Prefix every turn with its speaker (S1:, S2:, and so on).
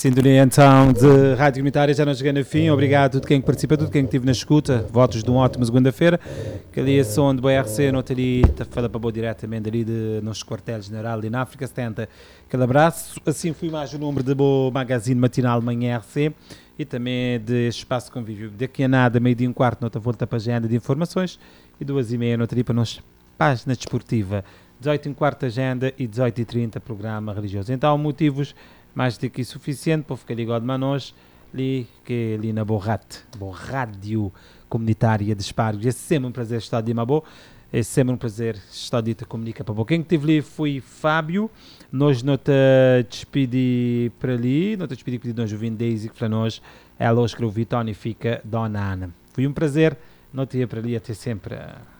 S1: Sintonia então de Rádio Comunitária, já não chegando a fim. Obrigado a todo quem participa, a todo quem esteve na escuta. Votos de uma ótima segunda-feira. Que ali a som de BRC, não ali, fala para boa diretamente ali nos quartéis-general ali na África 70. Aquele abraço. Assim fui mais o número de Boa Magazine Matinal Manhã RC e também de Espaço Convívio. Daqui a nada, meio-dia e um quarto, noutra volta para a agenda de informações e 2h30, noutra ali para nós, página desportiva. 18 e quarto agenda e 18h30 programa religioso. Então, motivos mais do que suficiente para ficar ligado a nós ali na Rádio Comunitária de Espargos. É sempre um prazer estar de Mabo, é sempre um prazer estar de te comunicar para você. Quem esteve ali foi Fábio, nós não te despedi para ali, não te despedi para nós, o Vin Daisy, que para nós ela escreveu Vitória e fica Dona Ana. Foi um prazer, não te ir para ali até sempre.